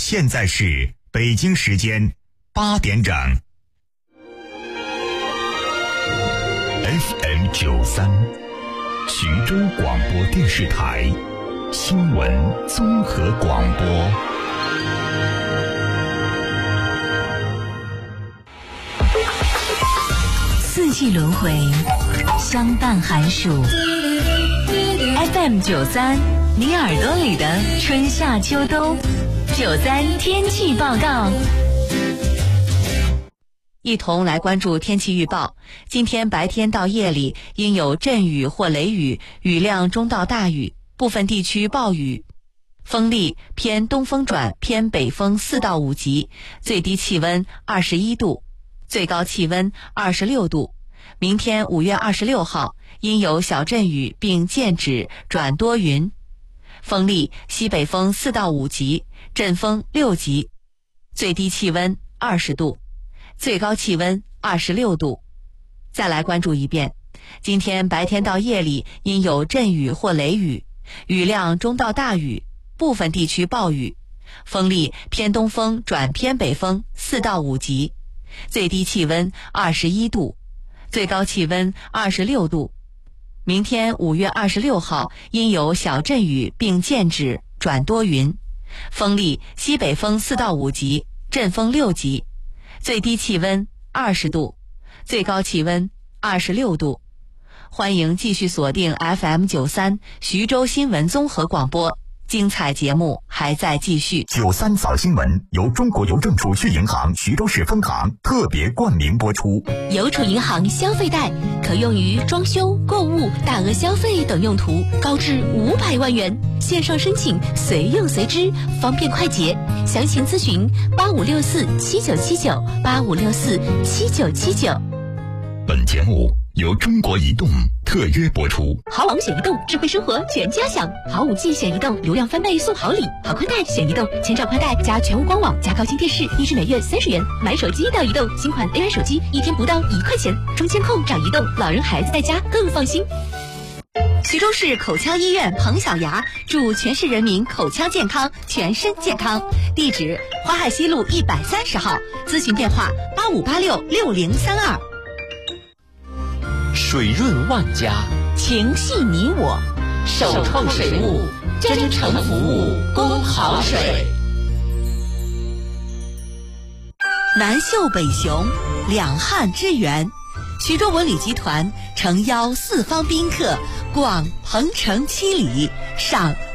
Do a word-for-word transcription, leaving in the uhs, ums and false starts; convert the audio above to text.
现在是北京时间八点整。F M 九三，徐州广播电视台新闻综合广播。 四季轮回，相伴寒暑。F M 九三，你耳朵里的春夏秋冬。九三天气报告。一同来关注天气预报。今天白天到夜里阴有阵雨或雷雨，雨量中到大雨，部分地区暴雨。风力偏东风转偏北风四到五级，最低气温二十一度，最高气温二十六度。明天五月二十六号阴有小阵雨并渐止转多云，风力西北风四到五级，阵风六级，最低气温二十度，最高气温二十六度。再来关注一遍，今天白天到夜里阴有阵雨或雷雨，雨量中到大雨，部分地区暴雨，风力偏东风转偏北风四到五级，最低气温二十一度，最高气温二十六度。明天五月二十六号阴有小阵雨并渐止转多云，风力西北风四到五级，阵风六级，最低气温二十度，最高气温二十六度。欢迎继续锁定 F M 九三徐州新闻综合广播，精彩节目还在继续。 九三早新闻由中国邮政储蓄银行徐州市分行特别冠名播出。 邮储银行消费贷可用于装修、购物、大额消费等用途，高至五百万元，线上申请，随用随支，方便快捷。详情咨询八五六四七九七九八五六四七九七九。 本节目由中国移动特约播出。 好网选移动，智慧生活全家享。好五 G 选移动，流量翻倍送好礼。好宽带选移动，千兆宽带加全屋官网加高清电视，一支每月三十元。买手机到移动，新款 A I 手机一天不到一块钱。中监控找移动，老人孩子在家更放心。徐州市口腔医院彭小牙祝全市人民口腔健康，全身健康。地址：淮海西路一百三十号，咨询电话八五八六六零三二。 水润万家， 情系你我， 首创水务，真诚服务，供好水。 南秀北雄，两汉之源。徐州文旅集团诚邀四方宾客逛鹏城七里，赏